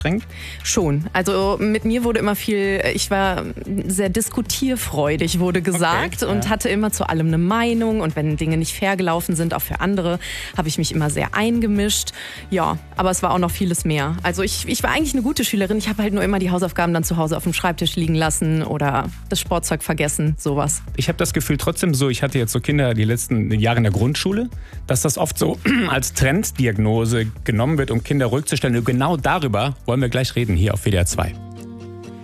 Schon. Also mit mir wurde immer viel, ich war sehr diskutierfreudig, wurde gesagt, und hatte immer zu allem eine Meinung. Und wenn Dinge nicht fair gelaufen sind, auch für andere, habe ich mich immer sehr eingemischt. Ja, aber es war auch noch vieles mehr. Also ich war eigentlich eine gute Schülerin. Ich habe halt nur immer die Hausaufgaben dann zu Hause auf dem Schreibtisch liegen lassen oder das Sportzeug vergessen, sowas. Ich habe das Gefühl trotzdem so, ich hatte jetzt so Kinder die letzten Jahre in der Grundschule, dass das oft so als Trenddiagnose genommen wird, um Kinder ruhig zu stellen. Und genau darüber wollen wir gleich reden hier auf WDR 2.